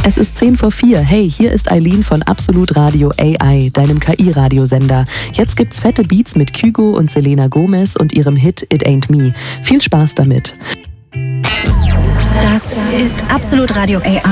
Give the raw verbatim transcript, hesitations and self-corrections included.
Es ist zehn vor vier. Hey, hier ist Eileen von Absolut Radio A I, deinem K I-Radiosender. Jetzt gibt's fette Beats mit Kygo und Selena Gomez und ihrem Hit It Ain't Me. Viel Spaß damit. Das ist Absolut Radio A I.